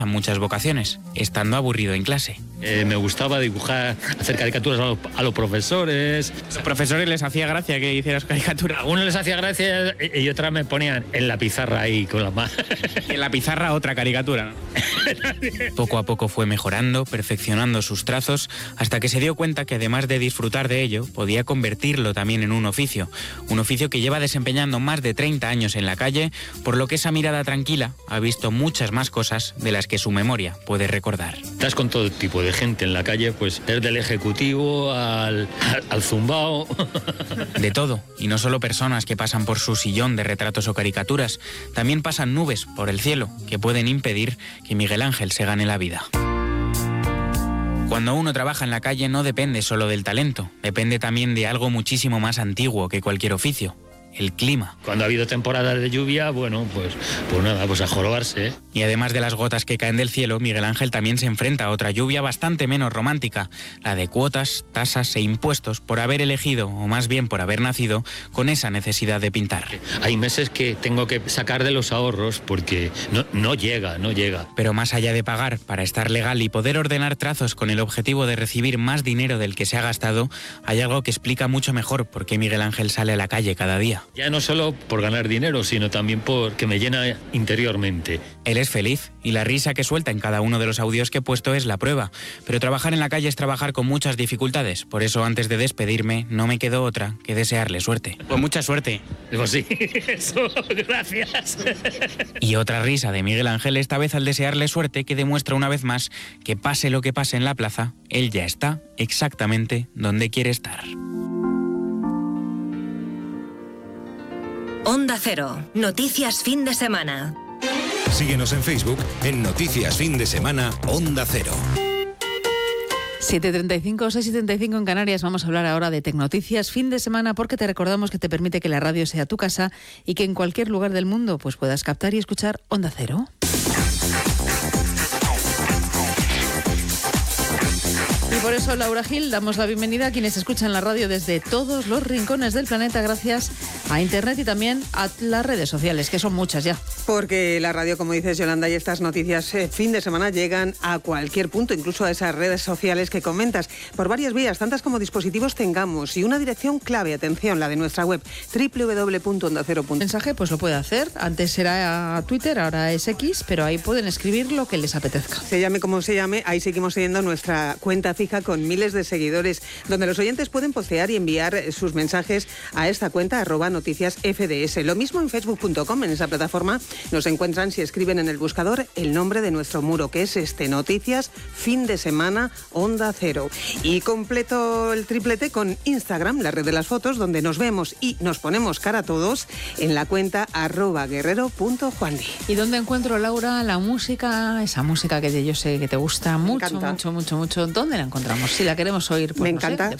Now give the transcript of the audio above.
a muchas vocaciones, estando aburrido en clase. Me gustaba dibujar, hacer caricaturas a los profesores. ¿A los profesores les hacía gracia que hicieras caricatura? A unos les hacía gracia y otras me ponían en la pizarra ahí con las manos. Y en la pizarra otra caricatura, ¿no? Poco a poco fue mejorando, perfeccionando sus trazos, hasta que se dio cuenta que además de disfrutar de ello, podía convertirlo también en un oficio que lleva desempeñando más de 30 años en la calle, por lo que esa mirada tranquila ha visto muchas más cosas de las que su memoria puede recordar. Estás con todo tipo de gente en la calle, pues desde el ejecutivo al zumbao. De todo, y no solo personas que pasan por su sillón de retratos o caricaturas, también pasan nubes por el cielo que pueden impedir que Miguel Ángel se gane la vida. Cuando uno trabaja en la calle no depende solo del talento, depende también de algo muchísimo más antiguo que cualquier oficio: el clima. Cuando ha habido temporadas de lluvia, bueno, pues nada, pues a jorobarse, ¿eh? Y además de las gotas que caen del cielo, Miguel Ángel también se enfrenta a otra lluvia bastante menos romántica, la de cuotas, tasas e impuestos por haber elegido, o más bien por haber nacido, con esa necesidad de pintar. Hay meses que tengo que sacar de los ahorros porque no llega. Pero más allá de pagar para estar legal y poder ordenar trazos con el objetivo de recibir más dinero del que se ha gastado, hay algo que explica mucho mejor por qué Miguel Ángel sale a la calle cada día. Ya no solo por ganar dinero, sino también porque me llena interiormente. Él es feliz y la risa que suelta en cada uno de los audios que he puesto es la prueba. Pero trabajar en la calle es trabajar con muchas dificultades. Por eso, antes de despedirme, no me quedó otra que desearle suerte. Pues mucha suerte. Pues sí, eso, gracias. Y otra risa de Miguel Ángel, esta vez al desearle suerte, que demuestra una vez más que pase lo que pase en la plaza, él ya está exactamente donde quiere estar. Onda Cero, noticias fin de semana. Síguenos en Facebook en Noticias Fin de Semana Onda Cero. 7:35, 6:75 en Canarias. Vamos a hablar ahora de Tecnoticias Fin de Semana, porque te recordamos que te permite que la radio sea tu casa y que en cualquier lugar del mundo pues puedas captar y escuchar Onda Cero. Y por eso, Laura Gil, damos la bienvenida a quienes escuchan la radio desde todos los rincones del planeta, gracias a Internet y también a las redes sociales, que son muchas ya. Porque la radio, como dices, Yolanda, y estas noticias fin de semana llegan a cualquier punto, incluso a esas redes sociales que comentas, por varias vías, tantas como dispositivos tengamos, y una dirección clave, atención, la de nuestra web, www.ondacero.es. Mensaje, pues lo puede hacer. Antes era Twitter, ahora es X, pero ahí pueden escribir lo que les apetezca. Se llame como se llame, ahí seguimos teniendo nuestra cuenta fija con miles de seguidores, donde los oyentes pueden postear y enviar sus mensajes a esta cuenta @noticiasfds. Lo mismo en facebook.com, en esa plataforma nos encuentran si escriben en el buscador el nombre de nuestro muro, que es Noticias Fin de Semana Onda Cero. Y completo el triplete con Instagram, la red de las fotos, donde nos vemos y nos ponemos cara a todos en la cuenta @guerrero.juandi. ¿Y dónde encuentro, Laura, la música, esa música que yo sé que te gusta mucho? ¿Dónde la encontramos? Si la queremos oír, pues me encanta,